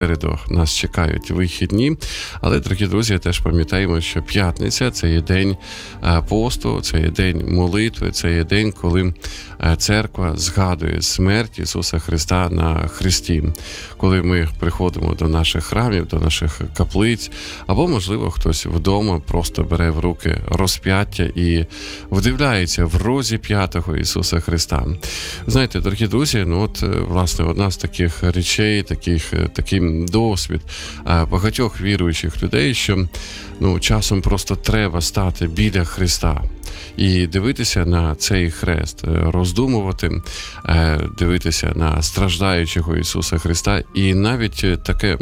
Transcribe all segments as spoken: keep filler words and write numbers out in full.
Попереду нас чекають вихідні, але, дорогі друзі, теж пам'ятаємо, що п'ятниця – це є день посту, це є день молитви, це є день, коли церква згадує смерть Ісуса Христа на хресті. Коли ми приходимо до наших храмів, до наших каплиць, або, можливо, хтось вдома просто бере в руки розп'яття і вдивляється в розіп'ятого Ісуса Христа. Знаєте, дорогі друзі, ну от, власне, одна з таких речей, таких, такий досвід багатьох віруючих людей, що ну, часом просто треба стати біля Христа і дивитися на цей хрест, роздумувати, дивитися на страждаючого Ісуса Христа, і навіть таке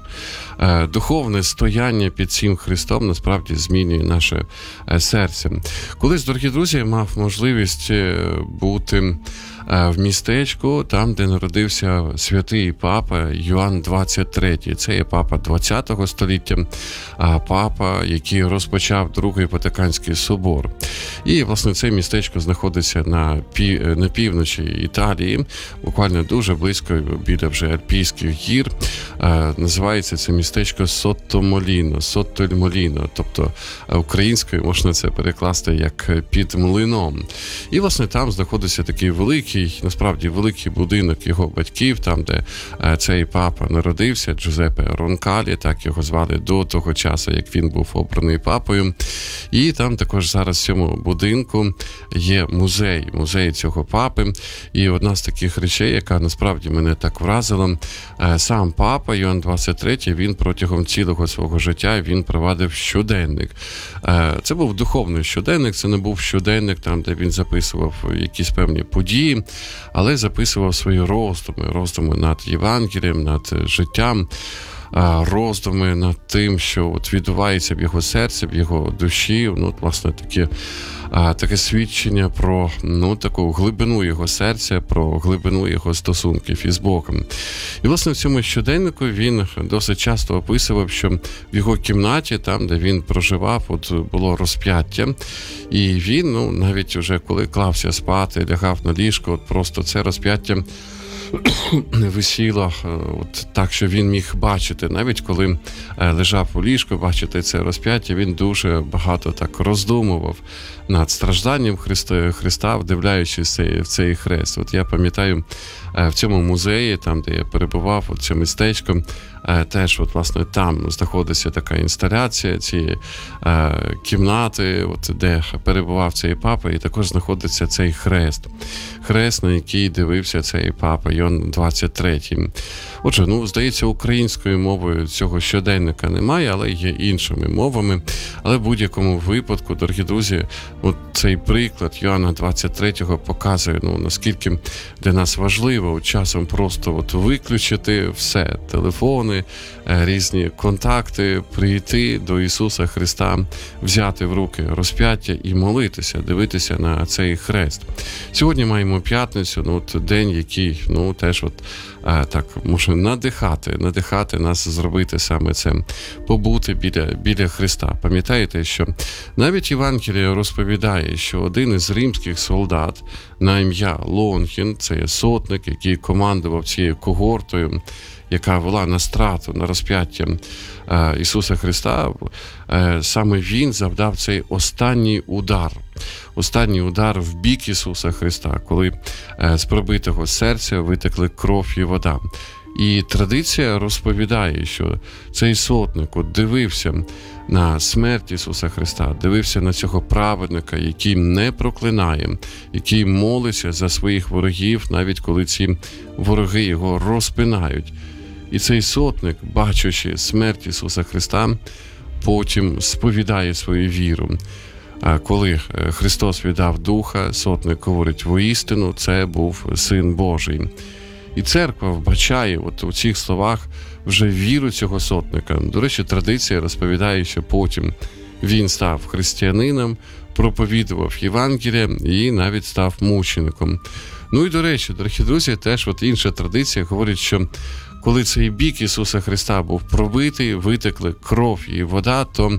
духовне стояння під цим Христом насправді змінює наше серце. Колись, дорогі друзі, я мав можливість бути в містечку, там, де народився святий папа Йоанн двадцять третій. Це є папа двадцятого століття, а папа, який розпочав Другий Ватиканський собор. І, власне, це містечко знаходиться на, пів... на півночі Італії, буквально дуже близько біля вже Альпійських гір. А, називається це містечко Соттомоліно, Соттольмоліно, тобто українською можна це перекласти як під млином. І, власне, там знаходиться такий великий, насправді великий будинок його батьків, там, де а, цей папа народився, Джузеппе Ронкалі, так його звали до того часу, як він був обраний папою. І там також зараз в цьому будинку є музей, музей цього папи. І одна з таких речей, яка насправді мене так вразила, сам папа Йоанн двадцять третій, він протягом цілого свого життя, він провадив щоденник. Це був духовний щоденник, це не був щоденник, там, де він записував якісь певні події, але записував свої роздуми, роздуми над Євангелієм, над життям, роздуми над тим, що от відбувається в його серці, в його душі, ну, власне, таке, таке свідчення про, ну, таку глибину його серця, про глибину його стосунків із Богом. І, власне, в цьому щоденнику він досить часто описував, що в його кімнаті, там, де він проживав, от було розп'яття, і він, ну, навіть вже коли клався спати, лягав на ліжко, от просто це розп'яття висіло от так, що він міг бачити. Навіть коли лежав у ліжку, бачити це розп'яття, він дуже багато так роздумував над стражданням Христа, Христа, вдивляючись в цей хрест. От я пам'ятаю, в цьому музеї, там, де я перебував, от це містечко, теж, от, власне, там знаходиться така інсталяція цієї е, кімнати, от, де перебував цей папа, і також знаходиться цей хрест. Хрест, на який дивився цей папа Йоанн двадцять третій. Отже, ну, здається, українською мовою цього щоденника немає, але є іншими мовами. Але в будь-якому випадку, дорогі друзі, от цей приклад Йоанна двадцять третього показує, ну, наскільки для нас важливо часом просто от виключити все, телефони, різні контакти, прийти до Ісуса Христа, взяти в руки розп'яття і молитися, дивитися на цей хрест. Сьогодні маємо п'ятницю, ну, от день, який, ну, теж от так може надихати, надихати нас зробити саме це, побути біля, біля Христа. Пам'ятаєте, що навіть Євангеліє розповідає, що один із римських солдат на ім'я Лонгін, це є сотник, який командував цією когортою, яка вела на страту, на розп'яття е, Ісуса Христа, е, саме він завдав цей останній удар. Останній удар в бік Ісуса Христа, коли е, з пробитого серця витекли кров і вода. І традиція розповідає, що цей сотник от дивився на смерть Ісуса Христа, дивився на цього праведника, який не проклинає, який молиться за своїх ворогів, навіть коли ці вороги його розпинають. І цей сотник, бачачи смерть Ісуса Христа, потім сповідає свою віру. А коли Христос віддав Духа, сотник говорить: воістину, це був Син Божий. І церква вбачає от у цих словах вже віру цього сотника. До речі, традиція розповідає, що потім він став християнином, проповідував Євангеліє і навіть став мучеником. Ну і, до речі, дорогі друзі, теж от інша традиція говорить, що коли цей бік Ісуса Христа був пробитий, витекли кров і вода, то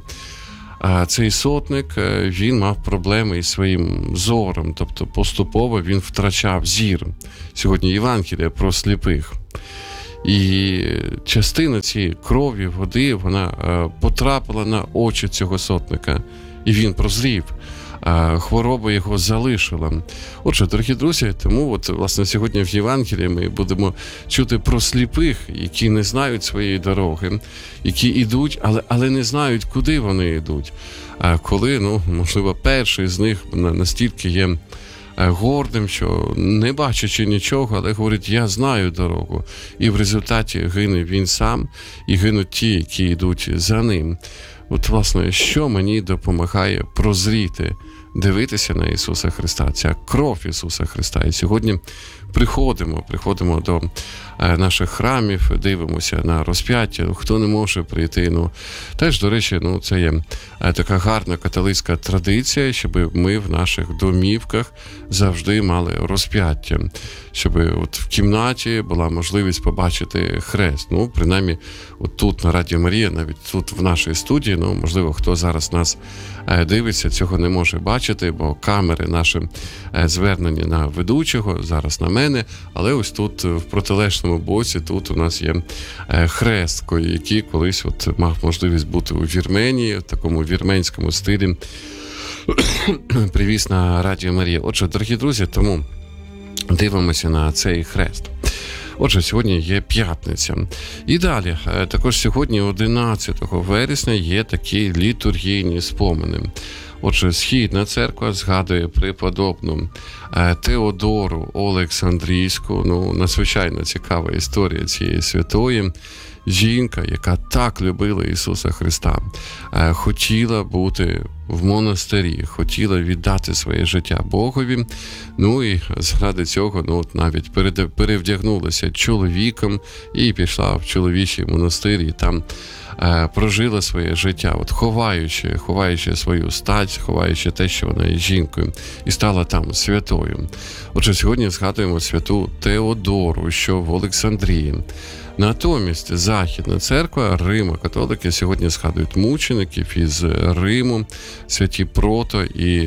а цей сотник, він мав проблеми із своїм зором, тобто поступово він втрачав зір. Сьогодні Євангеліє про сліпих. І частина цієї крові, води, вона потрапила на очі цього сотника. І він прозрів. Хвороба його залишила. Отже, дорогі друзі, тому от, власне, сьогодні в Євангелії ми будемо чути про сліпих, які не знають своєї дороги, які йдуть, але, але не знають, куди вони йдуть. А коли, ну, можливо, перший з них настільки є гордим, що не бачачи нічого, але говорить, я знаю дорогу. І в результаті гине він сам, і гинуть ті, які йдуть за ним. От, власне, що мені допомагає прозріти, дивитися на Ісуса Христа, ця кров Ісуса Христа. І сьогодні приходимо, приходимо до е, наших храмів, дивимося на розп'яття. Хто не може прийти, ну, теж, до речі, ну, це є е, така гарна католицька традиція, щоб ми в наших домівках завжди мали розп'яття, щоб от в кімнаті була можливість побачити хрест. Ну, принаймні, от тут на Радіо Марія, навіть тут в нашій студії, ну, можливо, хто зараз нас е, дивиться, цього не може бачити, бо камери наші е, звернені на ведучого, зараз на мене. Але ось тут, в протилежному боці, тут у нас є хрест, який колись от мав можливість бути у Вірменії, в такому вірменському стилі. Привіз на Радіо Марія. Отже, дорогі друзі, тому дивимося на цей хрест. Отже, сьогодні є п'ятниця. І далі, також сьогодні, одинадцятого вересня, є такі літургійні спомини. Отже, Східна церква згадує преподобну Теодору Олександрійську. Ну, надзвичайно цікава історія цієї святої. Жінка, яка так любила Ісуса Христа, хотіла бути в монастирі, хотіла віддати своє життя Богові. Ну і заради цього, ну, навіть перевдягнулася чоловіком і пішла в чоловічий монастир, і там е, прожила своє життя, от ховаючи, ховаючи свою стать, ховаючи те, що вона є жінкою, і стала там святою. Отже, сьогодні згадуємо святу Теодору, що в Олександрії. Натомість Західна церква, Римо-католики сьогодні згадують мучеників із Риму, святі Прото і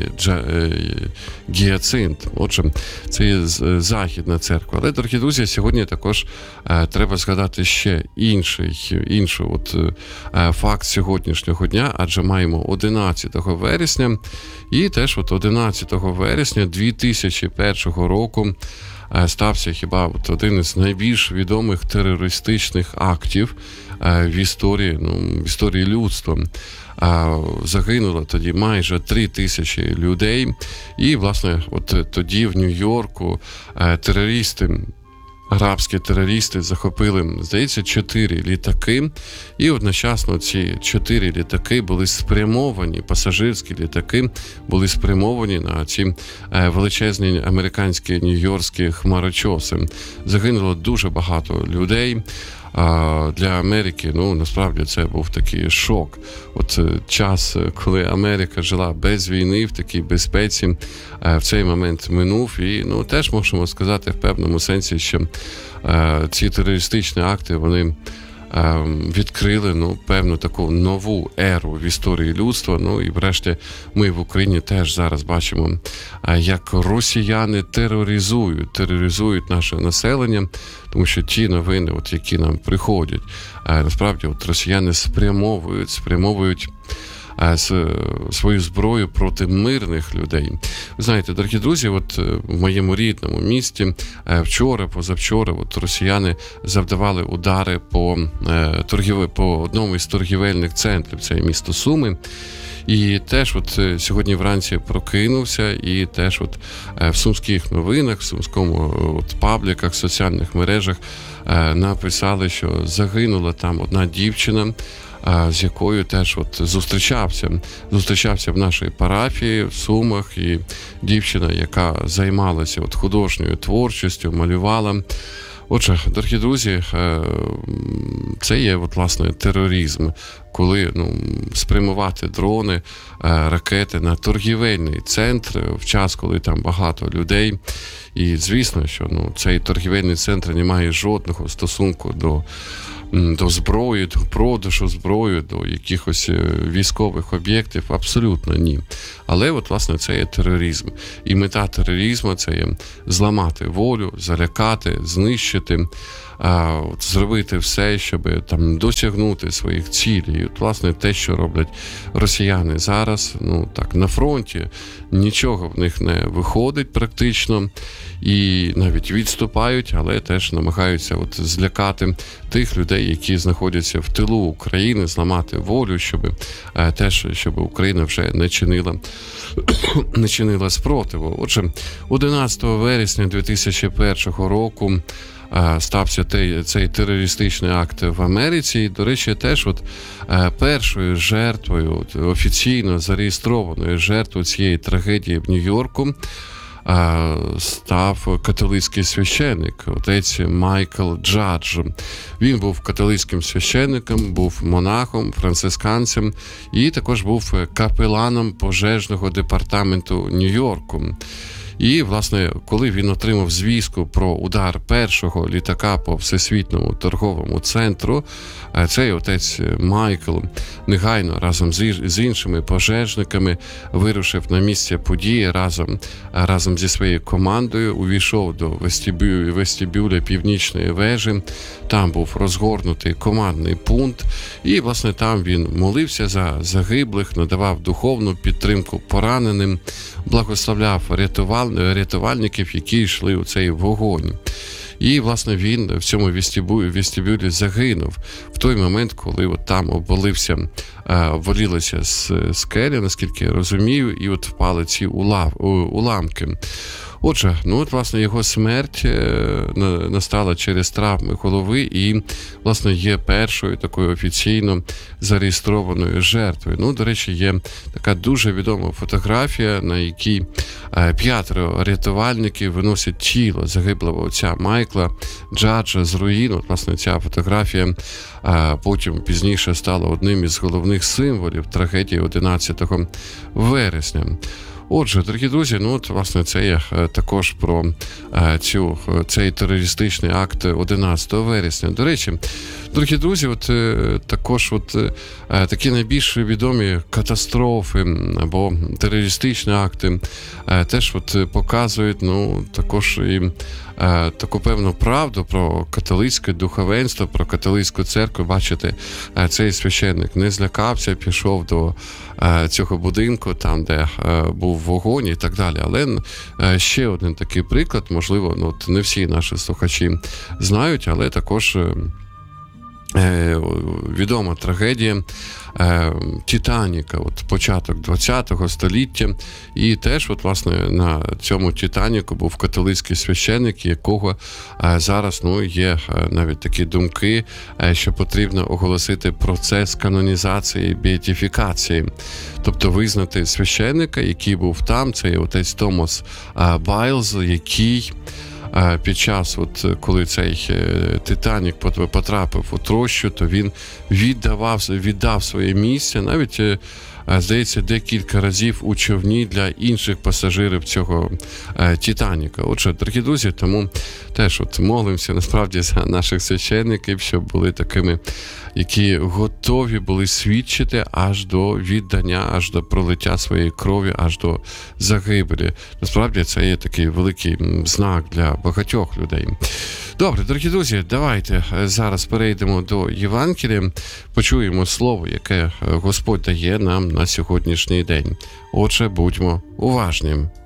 Гіацинт. Отже, це є Західна церква. Але, дорогі друзі, сьогодні також е, треба згадати ще інший, інший от, е, факт сьогоднішнього дня, адже маємо одинадцятого вересня, і теж от одинадцятого вересня дві тисячі першого року стався хіба от один із найбільш відомих терористичних актів в історії, ну, в історії людства. Загинуло тоді майже три тисячі людей. І, власне, от тоді в Нью-Йорку терористи, арабські терористи захопили, здається, чотири літаки, і одночасно ці чотири літаки були спрямовані, пасажирські літаки були спрямовані на ці величезні американські нью-йоркські хмарочоси. Загинуло дуже багато людей. Для Америки, ну, насправді, це був такий шок. От час, коли Америка жила без війни, в такій безпеці, в цей момент минув. І, ну, теж можемо сказати в певному сенсі, що ці терористичні акти, вони відкрили, ну, певну таку нову еру в історії людства. Ну, і врешті ми в Україні теж зараз бачимо, як росіяни тероризують, тероризують наше населення, тому що ті новини, от, які нам приходять, насправді, от, росіяни спрямовують, спрямовують свою зброю проти мирних людей. Ви знаєте, дорогі друзі, от в моєму рідному місті вчора, позавчора, от росіяни завдавали удари по, торгів... по одному із торгівельних центрів, це місто Суми. І теж от сьогодні вранці прокинувся, і теж от в сумських новинах, в сумському от пабліках, соціальних мережах написали, що загинула там одна дівчина, з якою теж от зустрічався. Зустрічався в нашій парафії в Сумах, і дівчина, яка займалася от художньою творчістю, малювала. Отже, дорогі друзі, це є, от, власне, тероризм, коли, ну, спрямувати дрони, ракети на торгівельний центр в час, коли там багато людей. І, звісно, що, ну, цей торгівельний центр не має жодного стосунку до до зброї, до продажу зброї, до якихось військових об'єктів, абсолютно ні. Але, от, власне, це є тероризм. І мета тероризму – це є зламати волю, залякати, знищити, а, от, зробити все, щоб там досягнути своїх цілей. І от, власне, те, що роблять росіяни зараз, ну так, на фронті, нічого в них не виходить практично, і навіть відступають, але теж намагаються от злякати тих людей, які знаходяться в тилу України, зламати волю, щоб е, теж, щоб Україна вже не чинила, не чинила спротиву. Отже, одинадцятого вересня дві тисячі першого року е, стався той, цей терористичний акт в Америці. І, до речі, теж от е, першою жертвою, от, офіційно зареєстрованою жертвою цієї трагедії в Нью-Йорку став католицький священник, отець Майкл Джадж. Він був католицьким священником, був монахом, францисканцем і також був капеланом пожежного департаменту Нью-Йорку. І, власне, коли він отримав звістку про удар першого літака по Всесвітньому торговому центру, цей отець Майкл негайно разом з іншими пожежниками вирушив на місце події, разом, разом зі своєю командою увійшов до вестибю, вестибюля Північної вежі. Там був розгорнутий командний пункт, і, власне, там він молився за загиблих, надавав духовну підтримку пораненим, благословляв рятувальників, рятувальників, які йшли у цей вогонь. І, власне, він в цьому вестибюлі, вестибюлі загинув в той момент, коли от там обвалився, обвалилися скеля, наскільки я розумію, і от впали ці улав, уламки. Отже, ну от, власне, його смерть настала через травми голови і, власне, є першою такою офіційно зареєстрованою жертвою. Ну, до речі, є така дуже відома фотографія, на якій п'ятеро рятувальників виносять тіло загиблого отця Майкла Джаджа з руїн. От, власне, ця фотографія потім пізніше стала одним із головних символів трагедії одинадцятого вересня. Отже, дорогі друзі, ну от, власне, це є також про цю, цей терористичний акт одинадцятого вересня. До речі, дорогі друзі, от також от такі найбільш відомі катастрофи або терористичні акти теж от показують, ну, також і таку певну правду про католицьке духовенство, про католицьку церкву. Бачите, цей священник не злякався, пішов до цього будинку, там, де був вогонь і так далі. Але ще один такий приклад, можливо, ну, от не всі наші слухачі знають, але також відома трагедія Титаніка, от початок ХХ століття, і теж, от, власне, на цьому Титаніку був католицький священник, якого зараз, ну, є навіть такі думки, що потрібно оголосити процес канонізації, беатифікації, тобто визнати священника, який був там, це є отець Томас Байлз, який під час, от, коли цей Титанік потрапив у трощу, то він віддавав, віддав своє місце, навіть, здається, декілька разів у човні для інших пасажирів цього Титаніка. Отже, дорогі друзі, тому теж от молимося насправді за наших священників, щоб були такими, які готові були свідчити аж до віддання, аж до пролиття своєї крові, аж до загибелі. Насправді це є такий великий знак для багатьох людей. Добре, дорогі друзі, давайте зараз перейдемо до Євангелія, почуємо слово, яке Господь дає нам на сьогоднішній день. Отже, будьмо уважні.